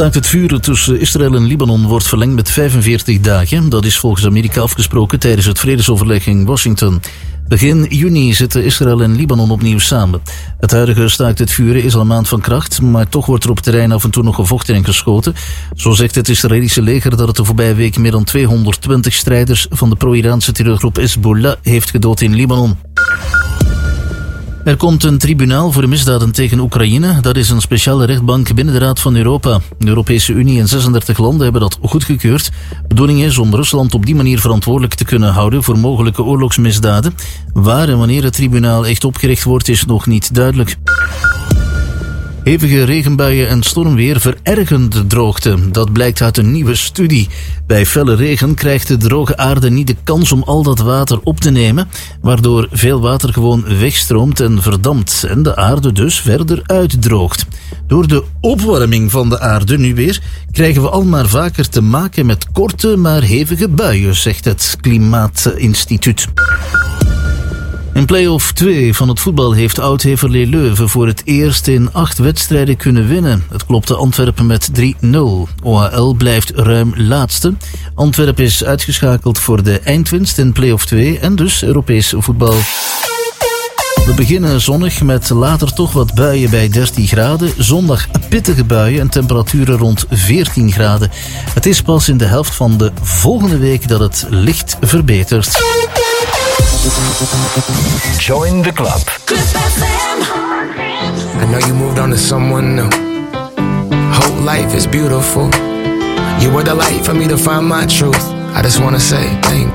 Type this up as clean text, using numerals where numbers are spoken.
staakt het vuren tussen Israël en Libanon wordt verlengd met 45 dagen. Dat is volgens Amerika afgesproken tijdens het vredesoverleg in Washington. Begin juni zitten Israël en Libanon opnieuw samen. Het huidige staakt het vuren is al een maand van kracht, maar toch wordt er op het terrein af en toe nog gevochten en geschoten. Zo zegt het Israëlische leger dat het de voorbije week meer dan 220 strijders van de pro-Iraanse terreurgroep Hezbollah heeft gedood in Libanon. Er komt een tribunaal voor de misdaden tegen Oekraïne. Dat is een speciale rechtbank binnen de Raad van Europa. De Europese Unie en 36 landen hebben dat goedgekeurd. De bedoeling is om Rusland op die manier verantwoordelijk te kunnen houden voor mogelijke oorlogsmisdaden. Waar en wanneer het tribunaal echt opgericht wordt is nog niet duidelijk. Hevige regenbuien en stormweer verergen de droogte. Dat blijkt uit een nieuwe studie. Bij felle regen krijgt de droge aarde niet de kans om al dat water op te nemen, waardoor veel water gewoon wegstroomt en verdampt en de aarde dus verder uitdroogt. Door de opwarming van de aarde nu weer krijgen we al maar vaker te maken met korte maar hevige buien, zegt het Klimaatinstituut. In play-off 2 van het voetbal heeft Oud-Heverlee Leuven voor het eerst in 8 wedstrijden kunnen winnen. Het klopte Antwerpen met 3-0. OHL blijft ruim laatste. Antwerpen is uitgeschakeld voor de eindwinst in play-off 2 en dus Europees voetbal. We beginnen zonnig met later toch wat buien bij 13 graden. Zondag pittige buien en temperaturen rond 14 graden. Het is pas in de helft van de volgende week dat het licht verbetert. Join the club. Club FM. I know you moved on to someone new. Whole life is beautiful. You were the light for me to find my truth. I just wanna say thank you.